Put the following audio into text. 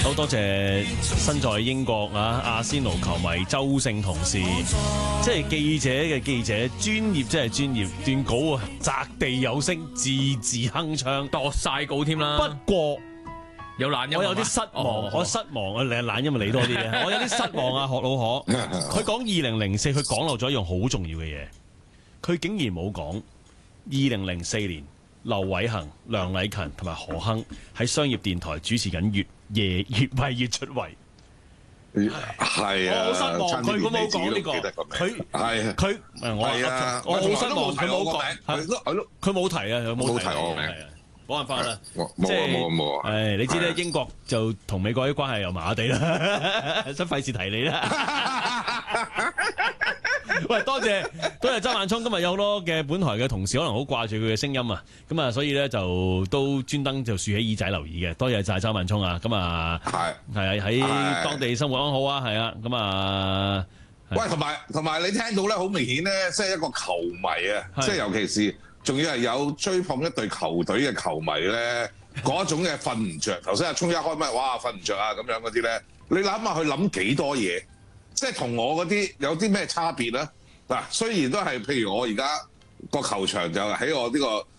好多謝身在英國阿仙奴球迷周姓同事，即係記者嘅記者，專業真係專業，段稿啊擲地有聲，字字鏗鏘， 度晒稿添啦。 不過有懶音， 我有啲失望，我失望啊！你懶音咪你多啲嘅，我有啲失望啊！學老可，佢講2004，佢講漏咗一樣好重要嘅嘢，佢竟然冇講2004年劉偉恒、梁禮勤同埋何亨喺商業電台主持緊越位越出圍。 係啊， 我好失望，佢如果冇講呢個，佢我好失望，佢冇講，佢冇提啊，佢冇提我名，冇辦法啦，即係你知咧，英國就同美國啲關係又麻麻地啦，真費事提你啦。喂，多謝周萬聰，今日有好多嘅本台嘅同事可能好掛住佢嘅聲音啊，咁啊，所以咧就都專登就豎起耳仔留意嘅，多謝晒周萬聰啊，咁啊係喺當地生活安好啊，係啊，咁啊， 喂，同埋你聽到咧，好明顯咧，即係一個球迷啊，即係尤其是仲要係有追捧一隊球隊嘅球迷咧，嗰種嘅瞓唔着。頭先阿聰一開麥，哇，瞓唔着啊咁樣嗰啲咧，你諗下佢諗幾多嘢？即係同我嗰啲有啲咩差別咧？嗱，雖然都係，譬如我而家個球場就喺我呢個